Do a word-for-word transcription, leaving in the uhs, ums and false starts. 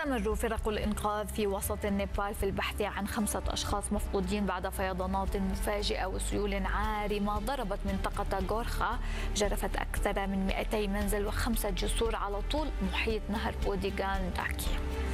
تستمر فرق الإنقاذ في وسط النيبال في البحث عن خمسة أشخاص مفقودين بعد فيضانات مفاجئة وسيول عارمة ضربت منطقة غورخا، جرفت أكثر من مئتي منزل وخمسة جسور على طول محيط نهر بوديغان داكي.